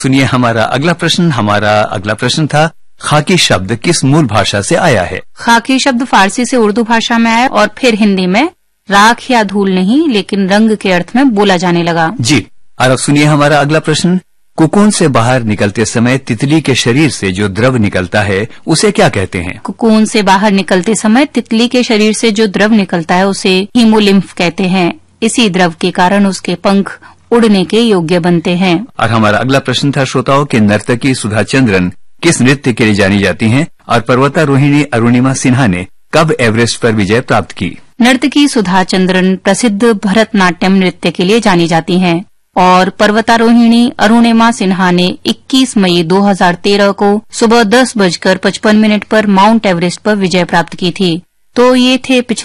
सुनिए हमारा अगला प्रश्न था, खाकी शब्द किस मूल भाषा से आया है? खाकी शब्द फारसी से उर्दू भाषा में आया और फिर हिंदी में राख या धूल नहीं लेकिन रंग के अर्थ में बोला जाने लगा। जी, और अब सुनिए हमारा अगला प्रश्न, कुकून से बाहर निकलते समय तितली के शरीर से जो द्रव निकलता है उसे क्या कहते हैं? कुकून से बाहर निकलते समय तितली के शरीर से जो द्रव निकलता है उसे हीमोलिम्फ कहते हैं। इसी द्रव के कारण उसके पंख उड़ने के योग्य बनते हैं। और हमारा अगला प्रश्न था श्रोताओं कि नर्तकी सुधा चंद्रन किस नृत्य के लिए जानी जाती हैं और पर्वतारोहिणी अरुणिमा सिन्हा ने कब एवरेस्ट पर विजय प्राप्त की? नर्तकी सुधा चंद्रन प्रसिद्ध भरतनाट्यम नृत्य के लिए जानी जाती हैं और पर्वतारोहिणी अरुणिमा सिन्हा ने 21 मई 2013 को सुबह 10:55 पर माउंट एवरेस्ट पर विजय प्राप्त की थी। तो ये थे